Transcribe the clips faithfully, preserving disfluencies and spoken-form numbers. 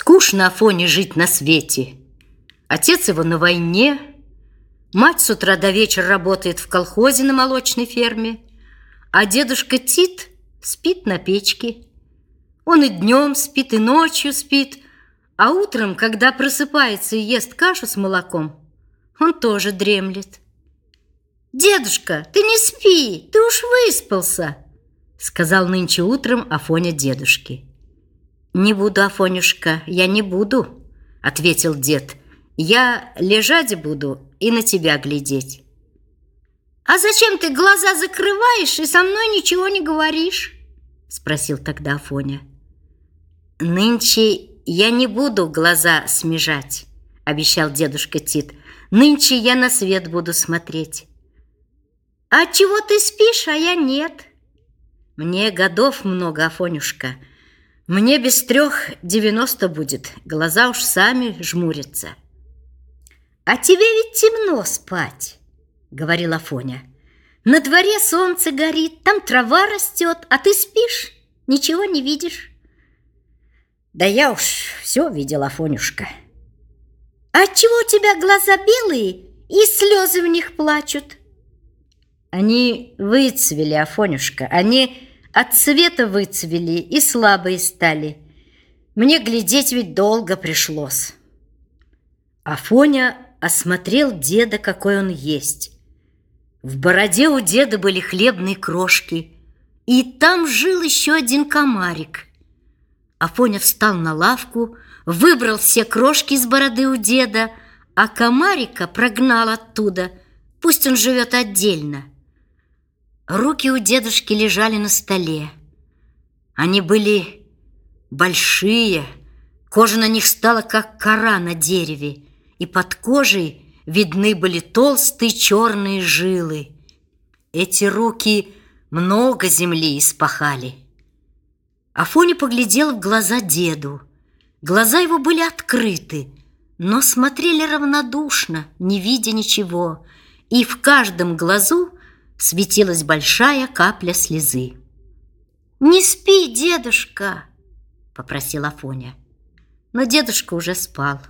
Скучно Афоне жить на свете. Отец его на войне, мать с утра до вечера работает в колхозе на молочной ферме, а дедушка Тит спит на печке. Он и днем спит, и ночью спит, а утром, когда просыпается и ест кашу с молоком, он тоже дремлет. «Дедушка, ты не спи, ты уж выспался», — сказал нынче утром Афоня дедушке. «Не буду, Афонюшка, я не буду», — ответил дед. «Я лежать буду и на тебя глядеть». «А зачем ты глаза закрываешь и со мной ничего не говоришь?» — спросил тогда Афоня. «Нынче я не буду глаза смежать», — обещал дедушка Тит. «Нынче я на свет буду смотреть». «А чего ты спишь, а я нет?» «Мне годов много, Афонюшка. Мне без трех девяносто будет, глаза уж сами жмурятся». «А тебе ведь темно спать», — говорил Афоня. «На дворе солнце горит, там трава растет, а ты спишь, ничего не видишь». «Да я уж все видел, Афонюшка». «А чего у тебя глаза белые и слезы в них плачут?» «Они выцвели, Афонюшка, они от цвета выцвели и слабые стали. Мне глядеть ведь долго пришлось». Афоня осмотрел деда, какой он есть. В бороде у деда были хлебные крошки, и там жил еще один комарик. Афоня встал на лавку, выбрал все крошки из бороды у деда, а комарика прогнал оттуда, пусть он живет отдельно. Руки у дедушки лежали на столе. Они были большие, кожа на них стала, как кора на дереве, и под кожей видны были толстые черные жилы. Эти руки много земли испахали. Афоня поглядел в глаза деду. Глаза его были открыты, но смотрели равнодушно, не видя ничего, и в каждом глазу светилась большая капля слезы. «Не спи, дедушка!» — попросил Афоня. Но дедушка уже спал.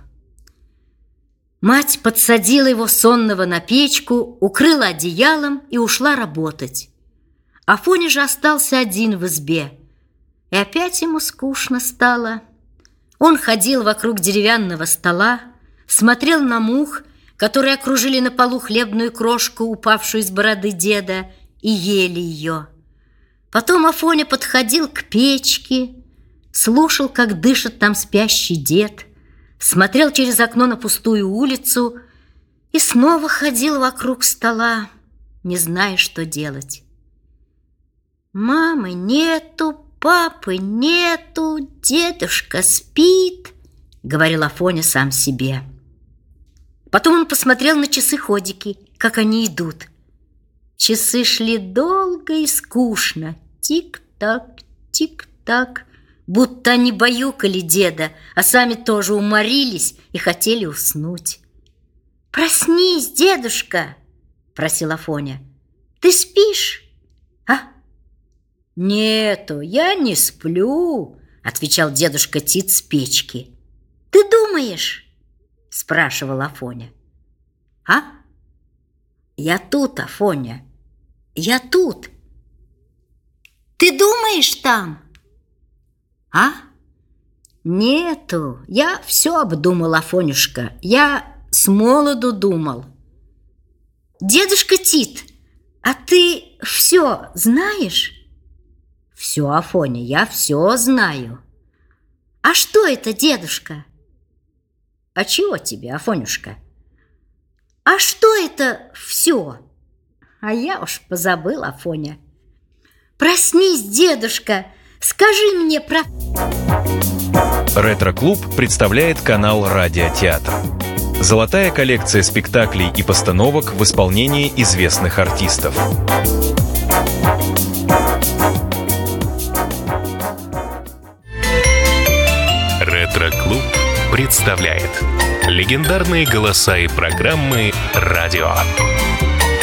Мать подсадила его сонного на печку, укрыла одеялом и ушла работать. Афоня же остался один в избе, и опять ему скучно стало. Он ходил вокруг деревянного стола, смотрел на мух, которые окружили на полу хлебную крошку, упавшую из бороды деда, и ели ее. Потом Афоня подходил к печке, слушал, как дышит там спящий дед, смотрел через окно на пустую улицу и снова ходил вокруг стола, не зная, что делать. «Мамы нету, папы нету, дедушка спит», — говорил Афоня сам себе. Потом он посмотрел на часы-ходики, как они идут. Часы шли долго и скучно. Тик-так, тик-так. Будто они баюкали деда, а сами тоже уморились и хотели уснуть. «Проснись, дедушка!» — просил Афоня. «Ты спишь, а?» «Нету, я не сплю», — отвечал дедушка Тит с печки. «Ты думаешь?» — спрашивал Афоня. «А? Я тут, Афоня, я тут». «Ты думаешь там?» «А? Нету, я все обдумал, Афонюшка, я с молоду думал». «Дедушка Тит, а ты все знаешь?» «Все, Афоня, я все знаю». «А что это, дедушка?» «А чего тебе, Афонюшка?» «А что это все?» «А я уж позабыл, Афоня». «Проснись, дедушка, скажи мне про...» Ретро-клуб представляет канал «Радиотеатр». Золотая коллекция спектаклей и постановок в исполнении известных артистов. Ретро-клуб представляет легендарные голоса и программы «Радио».